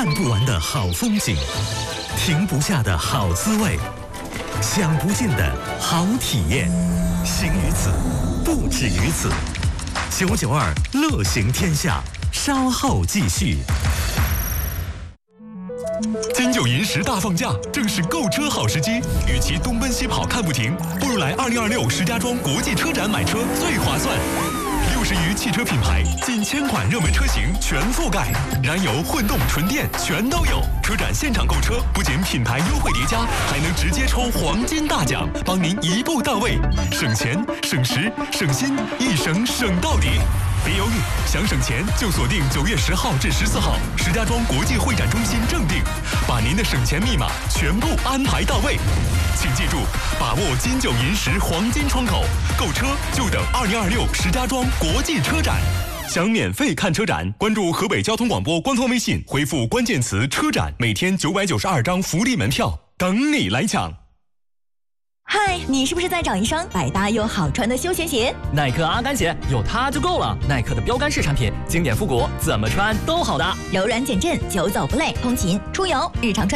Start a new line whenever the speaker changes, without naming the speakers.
看不完的好风景，停不下的好滋味，享不尽的好体验。行于此，不止于此。992乐行天下，稍后继续。
金九银十大放假，正是购车好时机。与其东奔西跑看不停，不如来2026石家庄国际车展买车最划算。60余汽车品牌，近1000款热门车型全覆盖，燃油、混动、纯电全都有。车展现场购车，不仅品牌优惠叠加，还能直接抽黄金大奖，帮您一步到位，省钱、省时、省心，一省省到底。别犹豫，想省钱就锁定9月10号至14号，石家庄国际会展中心正定，把您的省钱密码全部安排到位。请记住，把握金九银十黄金窗口，购车就等2026石家庄国际车展。想免费看车展，关注河北交通广播官方微信，回复关键词“车展”，每天992张福利门票等你来抢。
嗨，你是不是在找一双百搭又好穿的休闲鞋？
耐克阿甘鞋有它就够了。耐克的标杆式产品，经典复古，怎么穿都好搭，
柔软减震，久走不累，通勤、出游、日常穿。